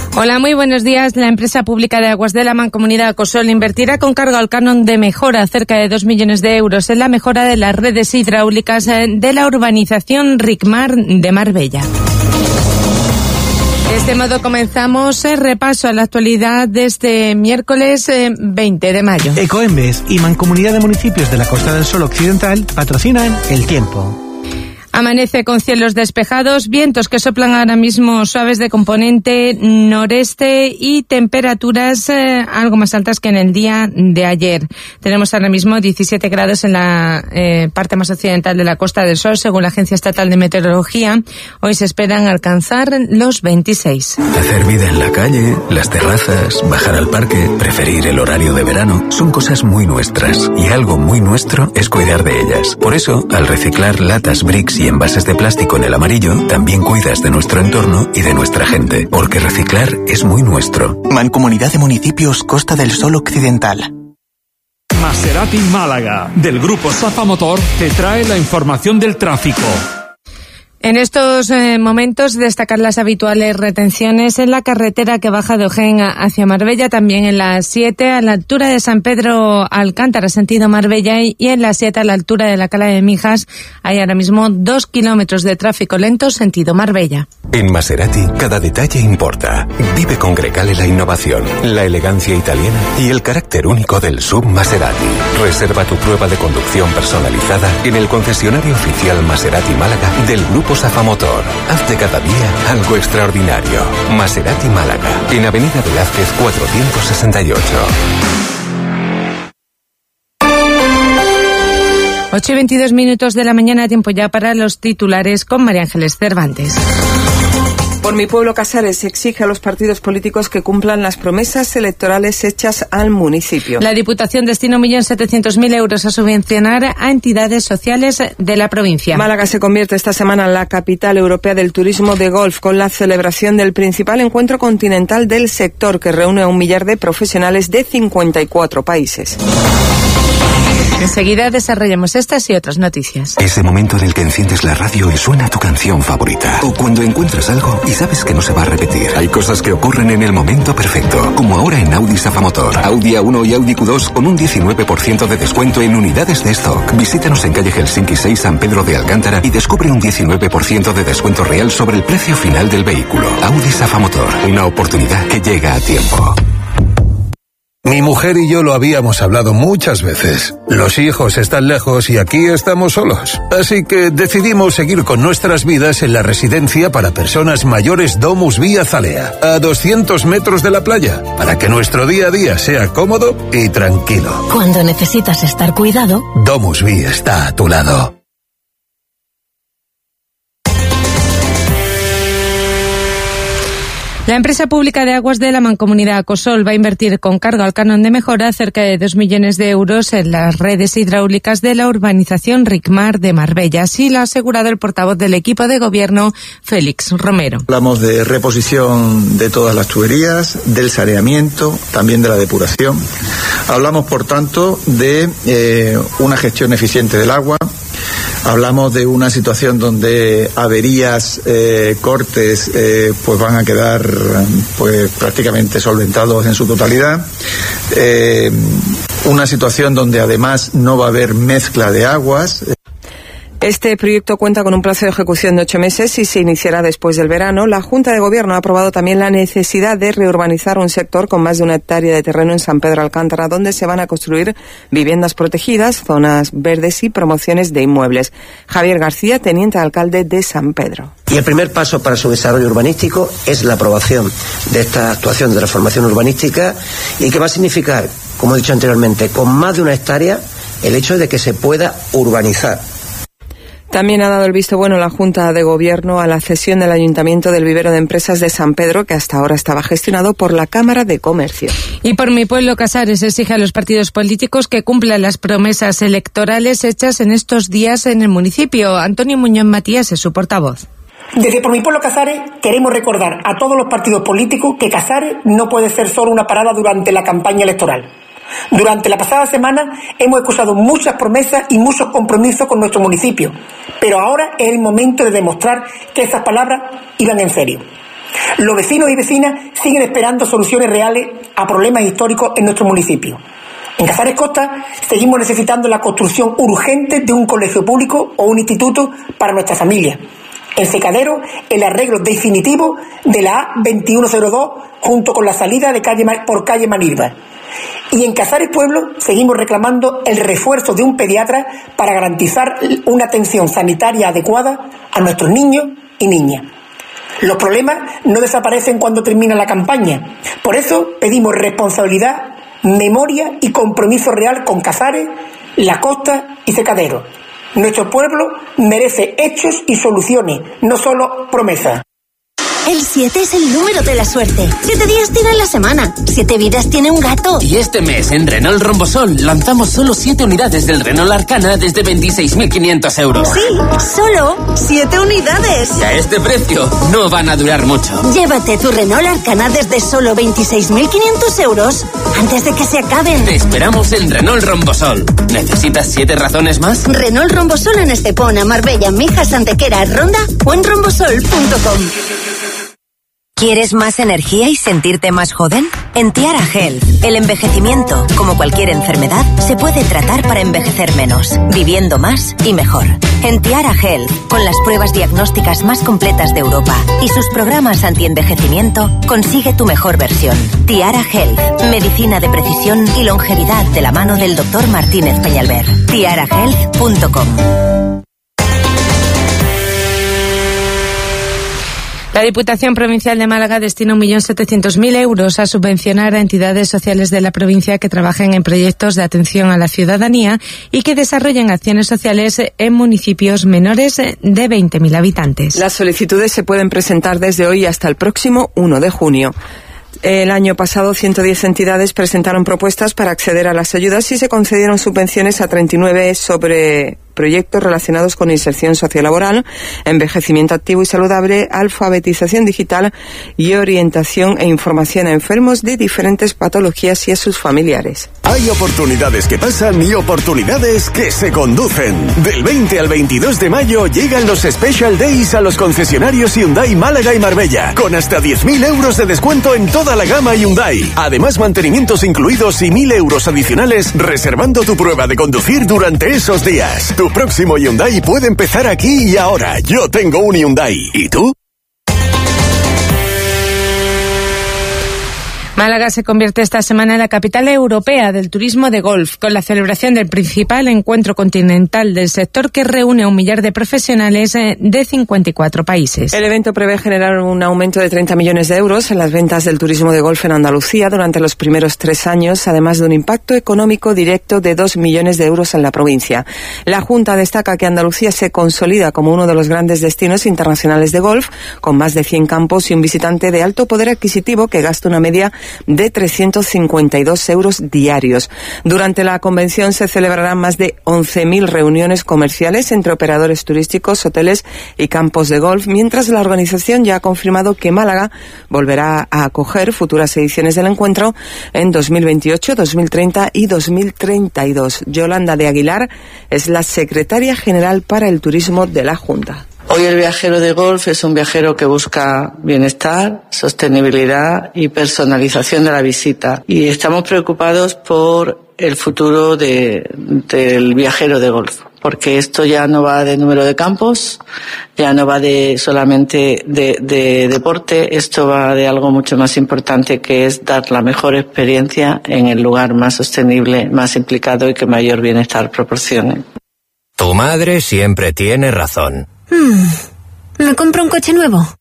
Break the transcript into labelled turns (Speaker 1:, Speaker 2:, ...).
Speaker 1: Hola, muy buenos días. La empresa pública de aguas de la Mancomunidad Acosol invertirá con cargo al canon de mejora cerca de 2 millones de euros en la mejora de las redes hidráulicas de la urbanización Ricmar de Marbella. De este modo comenzamos el repaso a la actualidad de este miércoles 20 de mayo.
Speaker 2: Ecoembes y Mancomunidad de Municipios de la Costa del Sol Occidental patrocinan El Tiempo.
Speaker 1: Amanece con cielos despejados, vientos que soplan ahora mismo suaves de componente noreste y temperaturas algo más altas que en el día de ayer. Tenemos ahora mismo 17 grados en la parte más occidental de la Costa del Sol, según la Agencia Estatal de Meteorología. Hoy se esperan alcanzar los 26.
Speaker 3: Hacer vida en la calle, las terrazas, bajar al parque, preferir el horario de verano, son cosas muy nuestras. Y algo muy nuestro es cuidar de ellas. Por eso, al reciclar latas, bricks y envases de plástico en el amarillo, también cuidas de nuestro entorno y de nuestra gente, porque reciclar es muy nuestro.
Speaker 4: Mancomunidad de Municipios Costa del Sol Occidental.
Speaker 5: Maserati Málaga, del grupo Safa Motor, te trae la información del tráfico.
Speaker 1: En estos momentos destacar las habituales retenciones en la carretera que baja de Ojén hacia Marbella, también en la 7 a la altura de San Pedro Alcántara, sentido Marbella, y en la 7 a la altura de la Cala de Mijas hay ahora mismo 2 kilómetros de tráfico lento, sentido Marbella.
Speaker 3: En Maserati, cada detalle importa. Vive con Grecale la innovación, la elegancia italiana y el carácter único del SUV Maserati. Reserva tu prueba de conducción personalizada en el concesionario oficial Maserati Málaga del grupo Safa Motor. Haz de cada día algo extraordinario. Maserati Málaga, en Avenida Velázquez 468.
Speaker 1: 8:22 de la mañana, tiempo ya para los titulares con María Ángeles Cervantes.
Speaker 6: Por Mi Pueblo Casares exige a los partidos políticos que cumplan las promesas electorales hechas al municipio.
Speaker 1: La Diputación destina 1.700.000 euros a subvencionar a entidades sociales de la provincia.
Speaker 6: Málaga se convierte esta semana en la capital europea del turismo de golf, con la celebración del principal encuentro continental del sector, que reúne a 1 millar de profesionales de 54 países.
Speaker 1: Enseguida desarrollamos estas y otras noticias.
Speaker 3: Ese momento en el que enciendes la radio y suena tu canción favorita. O cuando encuentras algo y sabes que no se va a repetir. Hay cosas que ocurren en el momento perfecto. Como ahora en Audi Safa Motor. Audi A1 y Audi Q2 con un 19% de descuento en unidades de stock. Visítanos en calle Helsinki 6, San Pedro de Alcántara, y descubre un 19% de descuento real sobre el precio final del vehículo. Audi Safa Motor. Una oportunidad que llega a tiempo.
Speaker 7: Mi mujer y yo lo habíamos hablado muchas veces. Los hijos están lejos y aquí estamos solos. Así que decidimos seguir con nuestras vidas en la residencia para personas mayores Domus Vía Zalea, a 200 metros de la playa, para que nuestro día a día sea cómodo y tranquilo.
Speaker 8: Cuando necesitas estar cuidado,
Speaker 7: Domus Vía está a tu lado.
Speaker 1: La empresa pública de aguas de la Mancomunidad Acosol va a invertir con cargo al canon de mejora cerca de 2 millones de euros en las redes hidráulicas de la urbanización Ricmar de Marbella. Así lo ha asegurado el portavoz del equipo de gobierno, Félix Romero.
Speaker 9: Hablamos de reposición de todas las tuberías, del saneamiento, también de la depuración. Hablamos, por tanto, de una gestión eficiente del agua. Hablamos de una situación donde averías, cortes, pues van a quedar pues prácticamente solventados en su totalidad. Una situación donde además no va a haber mezcla de aguas.
Speaker 6: Este proyecto cuenta con un plazo de ejecución de 8 meses y se iniciará después del verano. La Junta de Gobierno ha aprobado también la necesidad de reurbanizar un sector con más de 1 hectárea de terreno en San Pedro Alcántara, donde se van a construir viviendas protegidas, zonas verdes y promociones de inmuebles. Javier García, teniente alcalde de San Pedro.
Speaker 10: Y el primer paso para su desarrollo urbanístico es la aprobación de esta actuación de transformación urbanística, y que va a significar, como he dicho anteriormente, con más de 1 hectárea, el hecho de que se pueda urbanizar.
Speaker 6: También ha dado el visto bueno la Junta de Gobierno a la cesión del Ayuntamiento del vivero de empresas de San Pedro, que hasta ahora estaba gestionado por la Cámara de Comercio.
Speaker 1: Y por Mi Pueblo Casares exige a los partidos políticos que cumplan las promesas electorales hechas en estos días en el municipio. Antonio Muñoz Matías es su portavoz.
Speaker 11: Desde Por Mi Pueblo Casares queremos recordar a todos los partidos políticos que Casares no puede ser solo una parada durante la campaña electoral. Durante la pasada semana hemos escuchado muchas promesas y muchos compromisos con nuestro municipio, pero ahora es el momento de demostrar que esas palabras iban en serio. Los vecinos y vecinas siguen esperando soluciones reales a problemas históricos en nuestro municipio. En Casares Costa seguimos necesitando la construcción urgente de un colegio público o un instituto para nuestra familia. En Secadero, el arreglo definitivo de la A2102 junto con la salida de por calle Manilva. Y en Casares Pueblo seguimos reclamando el refuerzo de un pediatra para garantizar una atención sanitaria adecuada a nuestros niños y niñas. Los problemas no desaparecen cuando termina la campaña. Por eso pedimos responsabilidad, memoria y compromiso real con Casares, La Costa y Secadero. Nuestro pueblo merece hechos y soluciones, no solo promesas.
Speaker 12: El 7 es el número de la suerte. 7 días tiene la semana. 7 vidas tiene un gato.
Speaker 13: Y este mes en Renault Rombosol lanzamos solo 7 unidades del Renault Arcana desde 26.500 euros.
Speaker 12: Sí, solo 7 unidades.
Speaker 13: Y a este precio no van a durar mucho.
Speaker 12: Llévate tu Renault Arcana desde solo 26.500 euros antes de que se acaben.
Speaker 13: Te esperamos en Renault Rombosol. ¿Necesitas 7 razones más?
Speaker 12: Renault Rombosol en Estepona, Marbella, Mijas, Antequera, Ronda o en rombosol.com.
Speaker 14: ¿Quieres más energía y sentirte más joven? En Tiara Health, el envejecimiento, como cualquier enfermedad, se puede tratar para envejecer menos, viviendo más y mejor. En Tiara Health, con las pruebas diagnósticas más completas de Europa y sus programas anti-envejecimiento, consigue tu mejor versión. Tiara Health, medicina de precisión y longevidad de la mano del Dr. Martínez Peñalver. tiarahealth.com.
Speaker 1: La Diputación Provincial de Málaga destina 1.700.000 euros a subvencionar a entidades sociales de la provincia que trabajen en proyectos de atención a la ciudadanía y que desarrollen acciones sociales en municipios menores de 20.000 habitantes.
Speaker 6: Las solicitudes se pueden presentar desde hoy hasta el próximo 1 de junio. El año pasado, 110 entidades presentaron propuestas para acceder a las ayudas y se concedieron subvenciones a 39 sobre proyectos relacionados con inserción sociolaboral, envejecimiento activo y saludable, alfabetización digital y orientación e información a enfermos de diferentes patologías y a sus familiares.
Speaker 15: Hay oportunidades que pasan y oportunidades que se conducen. Del 20 al 22 de mayo llegan los Special Days a los concesionarios Hyundai Málaga y Marbella, con hasta 10.000 euros de descuento en toda la gama Hyundai. Además, mantenimientos incluidos y 1.000 euros adicionales reservando tu prueba de conducir durante esos días. Tu próximo Hyundai puede empezar aquí y ahora. Yo tengo un Hyundai. ¿Y tú?
Speaker 1: Málaga se convierte esta semana en la capital europea del turismo de golf, con la celebración del principal encuentro continental del sector que reúne a 1 millar de profesionales de 54 países.
Speaker 6: El evento prevé generar un aumento de 30 millones de euros en las ventas del turismo de golf en Andalucía durante los primeros 3 años, además de un impacto económico directo de 2 millones de euros en la provincia. La Junta destaca que Andalucía se consolida como uno de los grandes destinos internacionales de golf, con más de 100 campos y un visitante de alto poder adquisitivo que gasta una media de 352 euros diarios. Durante la convención se celebrarán más de 11.000 reuniones comerciales entre operadores turísticos, hoteles y campos de golf, mientras la organización ya ha confirmado que Málaga volverá a acoger futuras ediciones del encuentro en 2028, 2030 y 2032. Yolanda de Aguilar es la secretaria general para el turismo de la Junta.
Speaker 16: Hoy el viajero de golf es un viajero que busca bienestar, sostenibilidad y personalización de la visita. Y estamos preocupados por el futuro del viajero de golf, porque esto ya no va de número de campos, ya no va de solamente de deporte, esto va de algo mucho más importante, que es dar la mejor experiencia en el lugar más sostenible, más implicado y que mayor bienestar proporcione.
Speaker 17: Tu madre siempre tiene razón.
Speaker 8: ¿Me compro un coche nuevo?